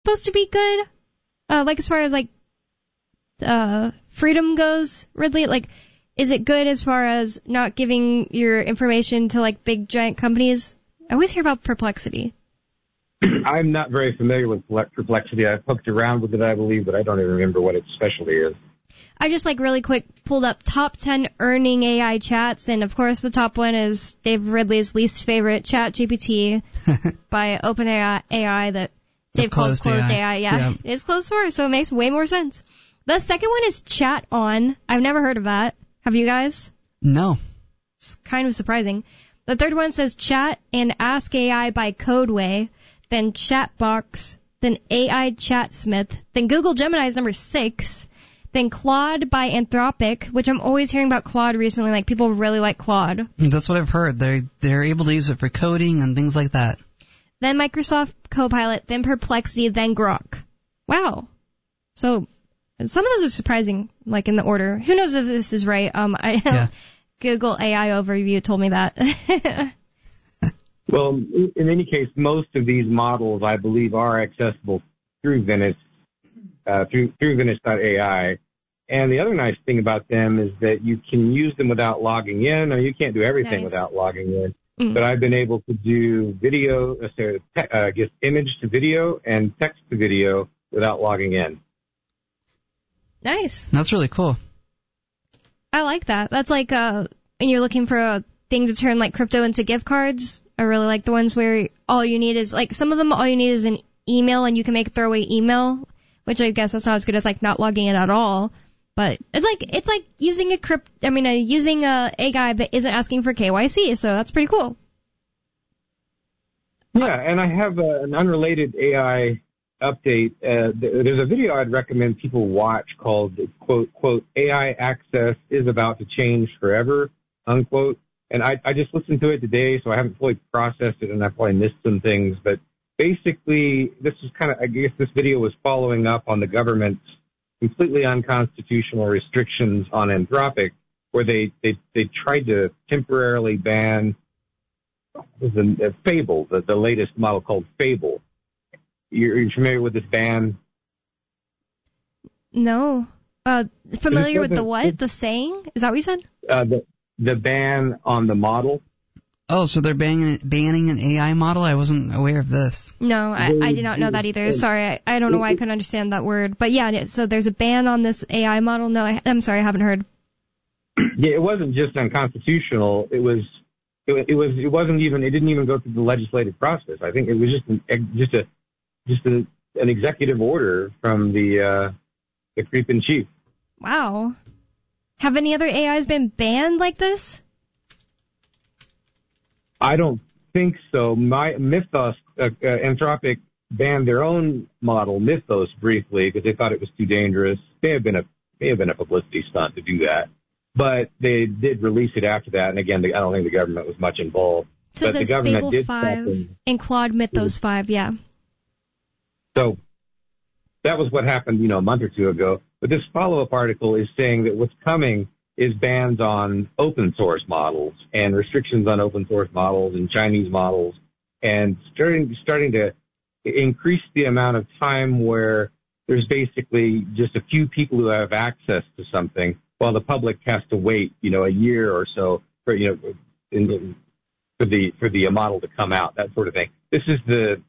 supposed to be good? Like as far as like freedom goes, Ridley? Like, is it good as far as not giving your information to like big giant companies? I always hear about Perplexity. I'm not very familiar with Perplexity. I've poked around with it, I believe, but I don't even remember what its specialty is. I just like really quick pulled up top 10 earning AI chats, and of course the top one is Dave Ridley's least favorite, ChatGPT by OpenAI that Dave calls closed AI. Yeah, it is closed source, so it makes way more sense. The second one is Chat On. I've never heard of that. Have you guys? No. It's kind of surprising. The third one says Chat and Ask AI by Codeway, then Chatbox, then AI Chatsmith, then Google Gemini is number 6, then Claude by Anthropic, which I'm always hearing about Claude recently. Like, people really like Claude. That's what I've heard. They're able to use it for coding and things like that. Then Microsoft Copilot, then Perplexity, then Grok. Wow. So some of those are surprising, like in the order. Who knows if this is right? Google AI Overview told me that. Well, in any case, most of these models, I believe, are accessible through Venice, through Venice.ai. And the other nice thing about them is that you can use them without logging in. Or you can't do everything without logging in. Mm-hmm. But I've been able to do video, image to video and text to video without logging in. Nice. That's really cool. I like that. That's like when you're looking for a thing to turn like crypto into gift cards. I really like the ones where all you need is like some of them all you need is an email and you can make a throwaway email, which I guess that's not as good as like not logging in at all. But it's like using using a guy that isn't asking for KYC, so that's pretty cool. Yeah, and I have an unrelated AI update. There's a video I'd recommend people watch called, quote, AI access is about to change forever, unquote. And I just listened to it today, so I haven't fully processed it, and I probably missed some things. But basically, this is I guess this video was following up on the government's completely unconstitutional restrictions on Anthropic, where they tried to temporarily ban Fable, the latest model called Fable. You're familiar with this ban? No. Familiar with the what? The saying? Is that what you said? The ban on the model. Oh, so they're banning an AI model? I wasn't aware of this. No, I did not know that either. Sorry, I don't know why I couldn't understand that word. But yeah, so there's a ban on this AI model? No, I'm sorry, I haven't heard. Yeah, it wasn't just unconstitutional. It wasn't even. It didn't even go through the legislative process. I think it was just an executive order from the creep in chief. Wow. Have any other AIs been banned like this? I don't think so. Mythos, Anthropic banned their own model, Mythos, briefly because they thought it was too dangerous. May have been a publicity stunt to do that, but they did release it after that. And again, I don't think the government was much involved. So but it says the government Fable did 5 and Claude Mythos 5, yeah. So that was what happened, a month or two ago. But this follow-up article is saying that what's coming is bans on open source models and restrictions on open source models and Chinese models, and starting to increase the amount of time where there's basically just a few people who have access to something while the public has to wait, a year or so for the model to come out, that sort of thing. This is the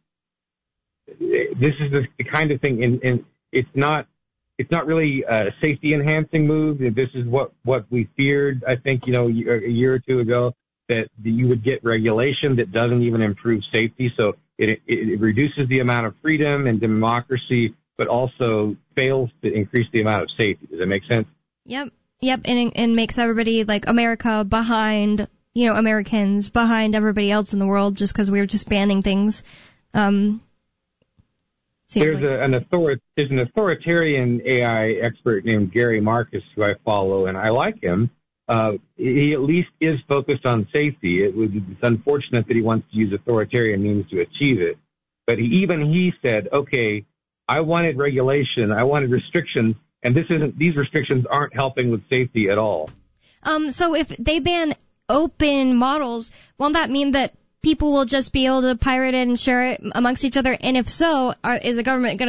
kind of thing, and it's not really a safety enhancing move. This is what we feared, I think, a year or two ago, that you would get regulation that doesn't even improve safety. So it reduces the amount of freedom and democracy, but also fails to increase the amount of safety. Does that make sense? Yep, and makes everybody like America behind, Americans behind everybody else in the world just because we're just banning things. There's an authoritarian AI expert named Gary Marcus who I follow, and I like him. He at least is focused on safety. It's unfortunate that he wants to use authoritarian means to achieve it. But he said, okay, I wanted regulation, I wanted restrictions, and these restrictions aren't helping with safety at all. So if they ban open models, won't that mean that people will just be able to pirate it and share it amongst each other? And if so, is the government going to